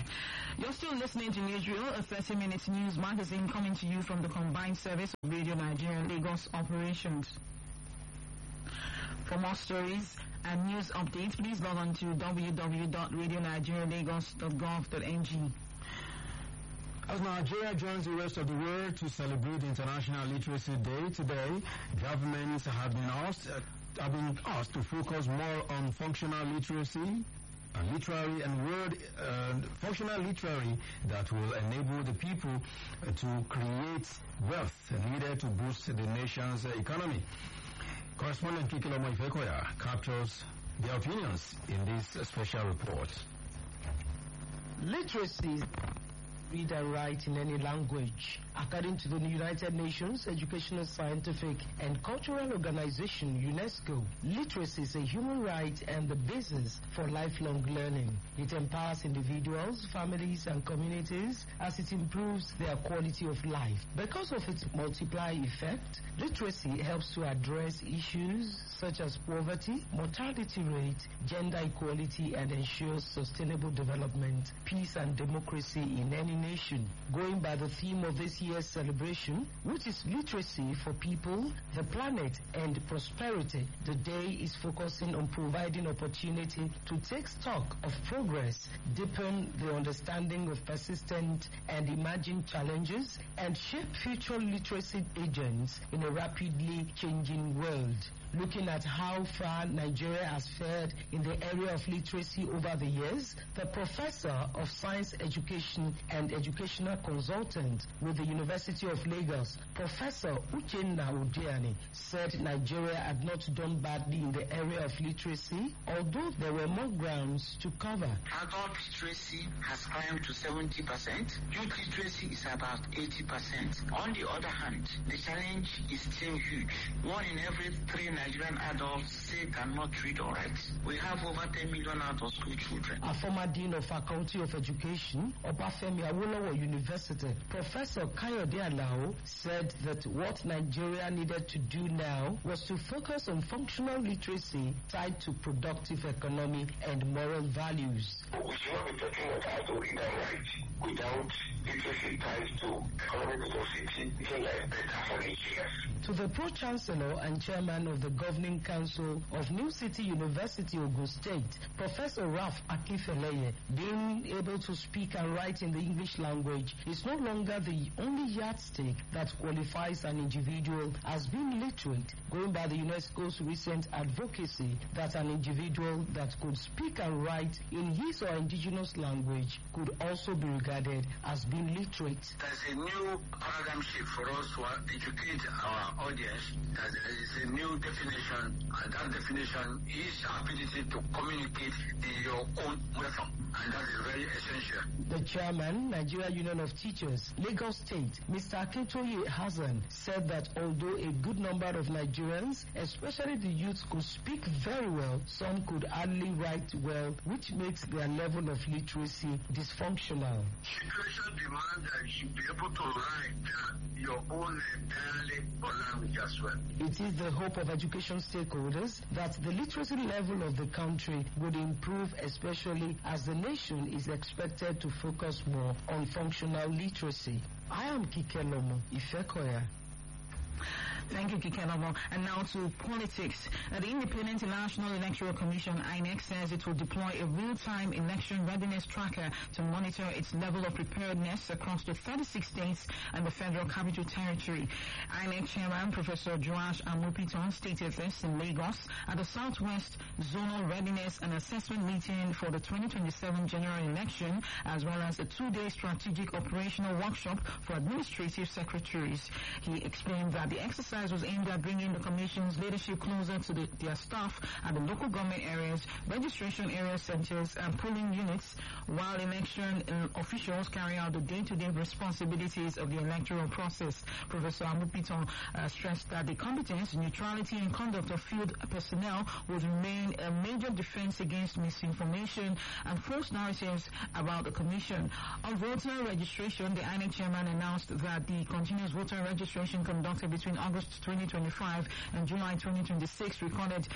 You're still listening to Newsreel, a 30-minute news magazine coming to you from the combined service of Radio Nigeria Lagos operations. For more stories and news updates, please log on to www.radionigerialagos.gov.ng. As Nigeria joins the rest of the world to celebrate International Literacy Day today, governments have been asked to focus more on functional literacy, literary and word functional literary that will enable the people to create wealth needed to boost the nation's economy. Correspondent Kikilomo Ifekoya captures their opinions in this special report. Literacy. Read and write in any language. According to the United Nations Educational, Scientific and Cultural Organization, UNESCO, literacy is a human right and the basis for lifelong learning. It empowers individuals, families, and communities as it improves their quality of life. Because of its multiplier effect, literacy helps to address issues such as poverty, mortality rate, gender equality, and ensures sustainable development, peace, and democracy in any nation. Going by the theme of this year's celebration, which is literacy for people, the planet, and prosperity, the day is focusing on providing opportunity to take stock of progress, deepen the understanding of persistent and emerging challenges, and shape future literacy agents in a rapidly changing world. Looking at how far Nigeria has fared in the area of literacy over the years, the professor of science education and educational consultant with the University of Lagos, Professor Uchenna Udiani, said Nigeria had not done badly in the area of literacy, although there were more grounds to cover. Adult literacy has climbed to 70%. Youth literacy is about 80%. On the other hand, the challenge is still huge. 1 in every 3 Nigerian adults say cannot read or write. We have over 10 million out-of-school children. A former dean of Faculty of Education, Obafemi Awolowo University, Professor Kayode Alao, said that what Nigeria needed to do now was to focus on functional literacy tied to productive economy and moral values. We should not be talking about how to read and write without literacy tied to economic velocity. It's like better for Nigeria. To the Pro-Chancellor and Chairman of the Governing Council of New City University, Ogun State, Professor Ralph Akinfeleye, being able to speak and write in the English language is no longer the only yardstick that qualifies an individual as being literate, going by the UNESCO's recent advocacy that an individual that could speak and write in his or indigenous language could also be regarded as being literate. There's a new paradigm shift for us to educate our audience. There is a new definition, and that definition is ability to communicate in your own method, and that is very essential. The chairman, Nigeria Union of Teachers, Lagos State, Mr. Akintoye Hassan, said that although a good number of Nigerians, especially the youth, could speak very well, some could hardly write well, which makes their level of literacy dysfunctional. Situation demands that you should be able to write your own entirely language as well. It is the hope of education stakeholders that the literacy level of the country would improve, especially as the nation is expected to focus more on functional literacy. I am Kikilomo Ifekoya. Thank you, Kikelomo. And now to politics. The Independent National Electoral Commission, INEC, says it will deploy a real-time election readiness tracker to monitor its level of preparedness across the 36 states and the Federal Capital Territory. INEC Chairman Professor Joash Amupiton stated this in Lagos at the Southwest Zonal Readiness and Assessment meeting for the 2027 general election, as well as a 2-day strategic operational workshop for administrative secretaries. He explained that the exercise was aimed at bringing the Commission's leadership closer to their staff at the local government areas, registration area centers, and polling units, while election officials carry out the day-to-day responsibilities of the electoral process. Professor Amupiton stressed that the competence, neutrality, and conduct of field personnel would remain a major defense against misinformation and false narratives about the Commission. On voter registration, the INEC chairman announced that the continuous voter registration conducted between August August 2025 and July 2026 recorded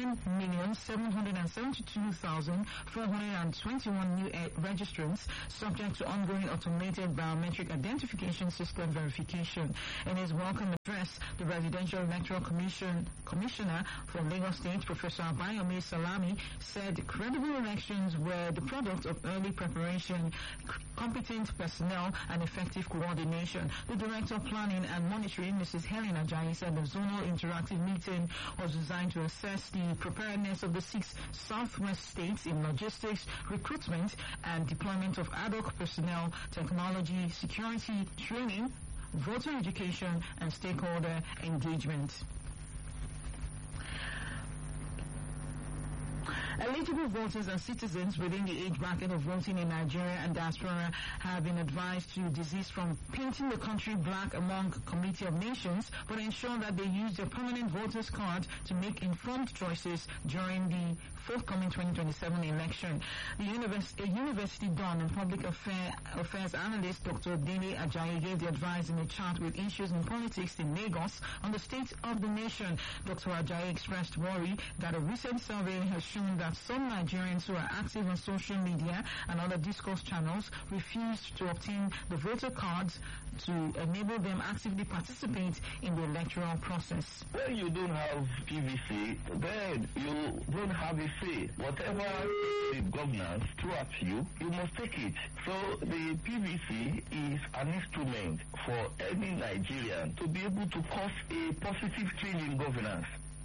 10,772,421 new registrants subject to ongoing automated biometric identification system verification. In his welcome address, the Residential Electoral Commissioner for Lagos State, Professor Abayomi Salami, said credible elections were the product of early preparation, competent personnel, and effective coordination. The Director of Planning and Monitoring, Mrs. Helen Ajayi, said the zonal interactive meeting was designed to assess the preparedness of the 6 southwest states in logistics, recruitment, and deployment of ad hoc personnel, technology, security, training, voter education, and stakeholder engagement. Eligible voters and citizens within the age bracket of voting in Nigeria and diaspora have been advised to desist from painting the country black among Committee of Nations, but ensure that they use their permanent voters card to make informed choices during the forthcoming 2027 election. The University Don and Public Affairs Analyst Dr. Dele Ajayi gave the advice in a chat with Issues in Politics in Lagos on the state of the nation. Dr. Ajayi expressed worry that a recent survey has shown that some Nigerians who are active on social media and other discourse channels refuse to obtain the voter cards to enable them actively participate in the electoral process. When you don't have PVC, then you don't have a say. Whatever the governors throw at you, you must take it. So the PVC is an instrument for any Nigerian to be able to cause a positive change in governance.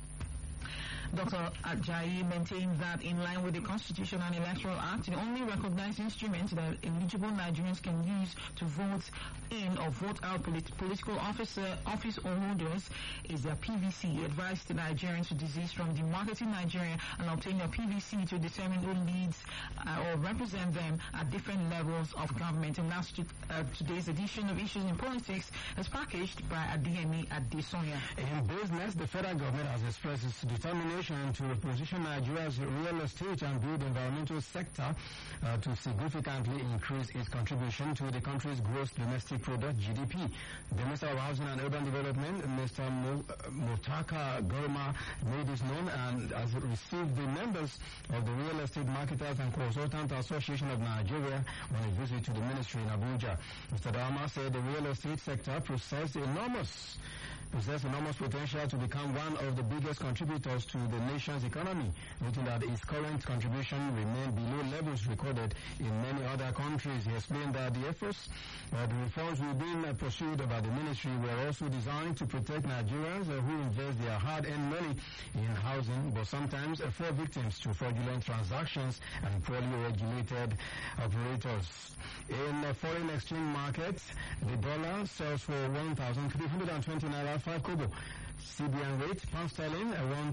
Dr. Ajayi maintained that in line with the Constitution and Electoral Act, the only recognized instrument that eligible Nigerians can use to vote in or vote out political office holders is their PVC. He advised the Nigerians to desist from demarketing Nigeria and obtain their PVC to determine who leads or represent them at different levels of government. And that's today's edition of Issues in Politics as packaged by Adeyemi Adesoya. In business, the federal government has expressed its determination to reposition Nigeria's real estate and build environmental sector to significantly increase its contribution to the country's gross domestic product, GDP. The Minister of Housing and Urban Development, Mr. Motaka Gorma, made this known and has received the members of the Real Estate Marketers and Consultant Association of Nigeria on a visit to the ministry in Abuja. Mr. Dama said the real estate sector possessed enormous potential to become one of the biggest contributors to the nation's economy, noting that its current contribution remained below levels recorded in many other countries. He explained that the efforts the reforms being pursued by the ministry were also designed to protect Nigerians who invest their hard-earned money in housing, but sometimes fall victims to fraudulent transactions and poorly regulated operators. In foreign exchange markets, the dollar sells for 1,320 naira 5 kobo. CBN rate, pound sterling,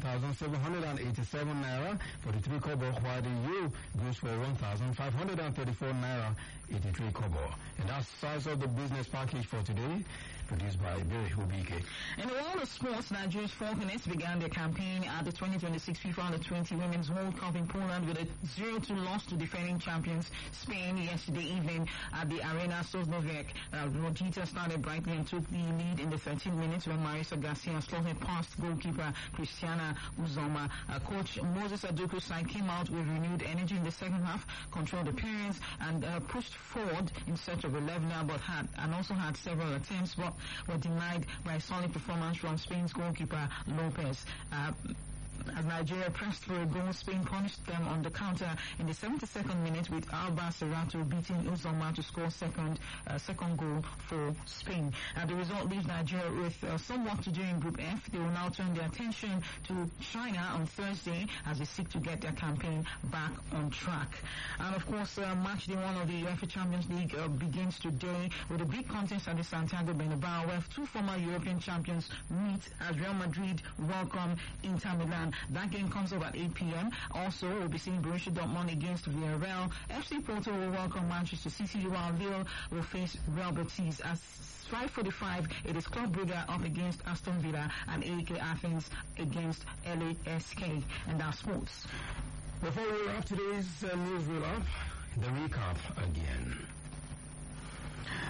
1,787 naira for the 3 kobo, while the euro goes for 1,534 naira 83 kobo. And that's the size of the business package for today, produced by Barry Hubike. In the world of sports, Nigeria's Falconets began their campaign at the 2026 FIFA Under-20 Women's World Cup in Poland with a 0-2 loss to defending champions Spain yesterday evening at the Arena Sosnovec. Rojita started brightly and took the lead in the 13 minutes when Marisa Garcia slotted past goalkeeper Christiana Uzoma. Coach Moses Aduku's side came out with renewed energy in the second half, controlled appearance, and pushed forward in search of a leveler, but also had several attempts, but were denied by a solid performance from Spain's goalkeeper Lopez. As Nigeria pressed for a goal, Spain punished them on the counter in the 72nd minute with Alba Serrato beating Uzoma to score second goal for Spain. The result leaves Nigeria with some work to do in Group F. They will now turn their attention to China on Thursday as they seek to get their campaign back on track. And of course, match day 1 of the UEFA Champions League begins today with a big contest at the Santiago Bernabeu, where 2 former European champions meet as Real Madrid welcome Inter Milan. That game comes up at 8 p.m. Also, we'll be seeing Borussia Dortmund against Villarreal. FC Porto will welcome Manchester City, while Lille will face Real Betis. At 5:45, it is Club Brugge up against Aston Villa and AEK Athens against LASK. And that's sports. Before we wrap today's news roll-up, the recap again.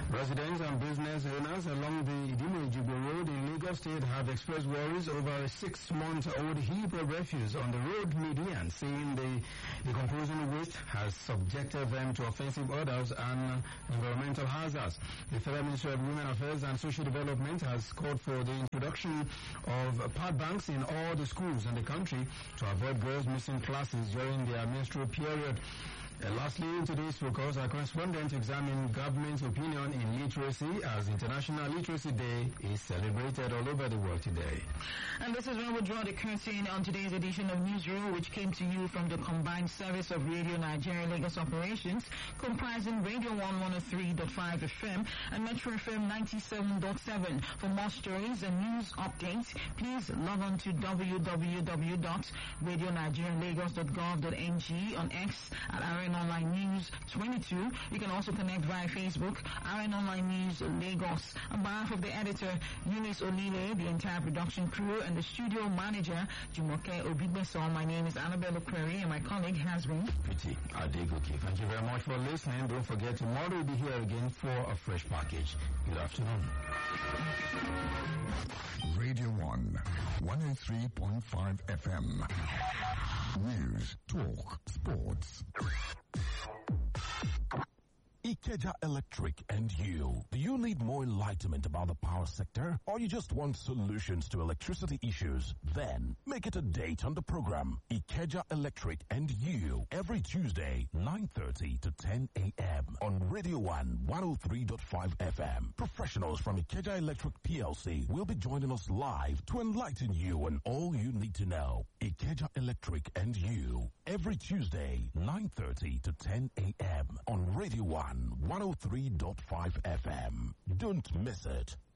Residents and business owners along the Idimo-Ejigbo Road in Lagos State have expressed worries over a 6-month-old heap of refuse on the road median, saying the decomposing waste has subjected them to offensive odors and environmental hazards. The Federal Ministry of Women Affairs and Social Development has called for the introduction of pad banks in all the schools in the country to avoid girls missing classes during their menstrual period. Lastly, in today's focus, our correspondent examined government's opinion in literacy as International Literacy Day is celebrated all over the world today. And this is when we draw the curtain on today's edition of Newsroom, which came to you from the combined service of Radio Nigeria Lagos operations, comprising Radio 103.5 FM and Metro FM 97.7. For more stories and news updates, please log on to www.radionigerialagos.gov.ng, on X at RN Online News 22. You can also connect via Facebook, RN Online News Lagos. On behalf of the editor, Eunice Olile, the entire production crew, and the studio manager, Jumoke Obigbeso, my name is Annabelle Query, and my colleague has been Pretty Adegoke. Thank you very much for listening. Don't forget, tomorrow we'll be here again for a fresh package. Good afternoon. Radio 1, 103.5 FM. News, talk, sports. Ikeja Electric and you. Do you need more enlightenment about the power sector, or you just want solutions to electricity issues? Then make it a date on the program Ikeja Electric and you, every Tuesday 9:30 to 10 a.m. on Radio 1 103.5 FM. Professionals from Ikeja Electric PLC will be joining us live to enlighten you on all you need to know. Ikeja Electric and you, every Tuesday 9:30 to 10 a.m. on Radio 1 103.5 FM. Don't miss it.